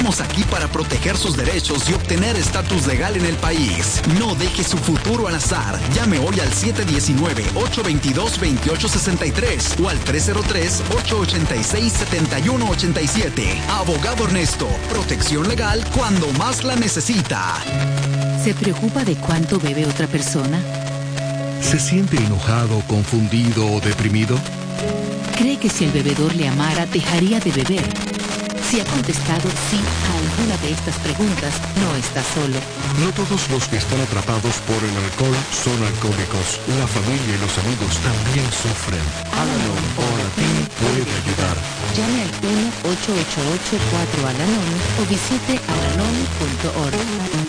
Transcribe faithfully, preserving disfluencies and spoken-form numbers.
Estamos aquí para proteger sus derechos y obtener estatus legal en el país. No deje su futuro al azar. Llame hoy al siete uno nueve, ocho dos dos, dos ocho seis tres o al tres cero tres, ocho ocho seis, siete uno ocho siete. Abogado Ernesto, protección legal cuando más la necesita. ¿Se preocupa de cuánto bebe otra persona? ¿Se siente enojado, confundido o deprimido? ¿Cree que si el bebedor le amara, dejaría de beber? Si ha contestado sí a alguna de estas preguntas, no está solo. No todos los que están atrapados por el alcohol son alcohólicos. La familia y los amigos también sufren. Al-Anon o Alatín puede ayudar. Llame al uno ocho ocho ocho cuatro Al-Anon o visite alanon punto org.